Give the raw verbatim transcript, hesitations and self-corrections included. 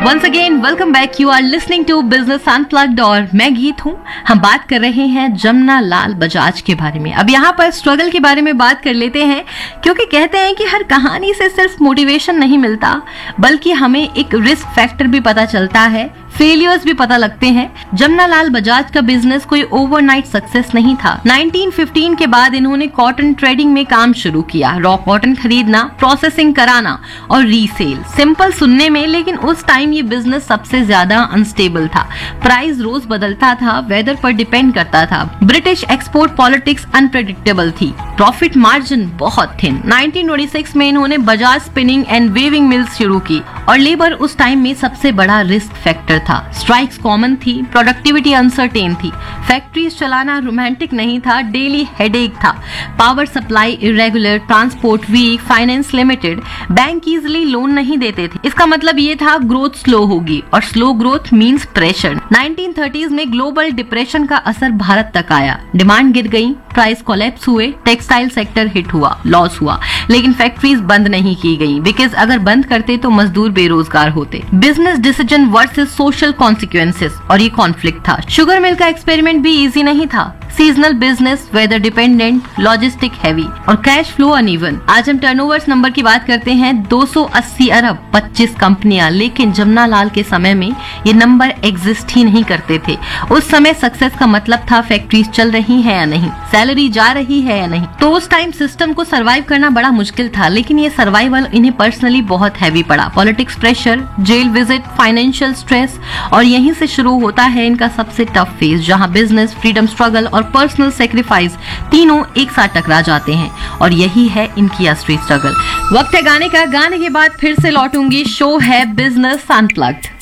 Once again welcome back, you are listening to business unplugged और मैं गीत हूँ। हम बात कर रहे हैं जमुना लाल बजाज के बारे में। अब यहाँ पर स्ट्रगल के बारे में बात कर लेते हैं, क्योंकि कहते हैं कि हर कहानी से सिर्फ मोटिवेशन नहीं मिलता, बल्कि हमें एक रिस्क फैक्टर भी पता चलता है, फेलियर्स भी पता लगते हैं। जमुना लाल बजाज का बिजनेस कोई ओवरनाइट सक्सेस नहीं था। नाइनटीन फिफ्टीन के बाद इन्होंने कॉटन ट्रेडिंग में काम शुरू किया। रॉ कॉटन खरीदना, प्रोसेसिंग कराना और रीसेल। सिंपल सुनने में, लेकिन उस टाइम ये बिजनेस सबसे ज्यादा अनस्टेबल था। प्राइस रोज बदलता था, वेदर पर डिपेंड करता था। ब्रिटिश एक्सपोर्ट पॉलिटिक्स अनप्रेडिक्टेबल थी। प्रॉफिट मार्जिन बहुत थिन। नाइनटीन ट्वेंटी सिक्स में इन्होंने Bajaj spinning and waving mills शुरू की और लेबर उस टाइम में सबसे बड़ा रिस्क फैक्टर था। स्ट्राइक्स कॉमन थी, प्रोडक्टिविटी अनसर्टेन थी। फैक्ट्रीज चलाना रोमांटिक नहीं था, डेली हेडेक था। Power supply irregular, transport week, finance limited. Bank easily loan नहीं देते थे। इसका मतलब ये था ग्रोथ स्लो होगी, और slow growth means pressure. Nineteen thirties में ग्लोबल डिप्रेशन का असर भारत तक आया। डिमांड गिर गई, प्राइस कोलैप्स हुए, टेक्सटाइल सेक्टर हिट हुआ, लॉस हुआ। लेकिन फैक्ट्रीज बंद नहीं की गई, बिकॉज अगर बंद करते तो मजदूर बेरोजगार होते। Business decision versus social consequences, और ये कॉन्फ्लिक्ट था। शुगर मिल का एक्सपेरिमेंट भी इजी नहीं था। Seasonal business, weather dependent, logistic heavy और कैश फ्लो अनइवन। आज हम टर्नओवर्स नंबर की बात करते हैं, दो सौ अस्सी अरब, पच्चीस कंपनियां। लेकिन जमुना लाल के समय में ये नंबर एग्जिस्ट ही नहीं करते थे। उस समय सक्सेस का मतलब था फैक्ट्रीज चल रही है या नहीं, सैलरी जा रही है या नहीं। तो उस टाइम सिस्टम को सर्वाइव करना बड़ा मुश्किल था, लेकिन ये सर्वाइवल इन्हें पर्सनली बहुत हैवी पड़ा। Politics pressure, jail visit, financial stress, और यहीं से शुरू होता है इनका सबसे टफ फेज, जहां बिजनेस, फ्रीडम स्ट्रगल और पर्सनल सेक्रीफाइस तीनों एक साथ टकरा जाते हैं। और यही है इनकी असली स्ट्रगल। वक्त है गाने का, गाने के बाद फिर से लौटूंगी। शो है बिजनेस अनप्लग्ड।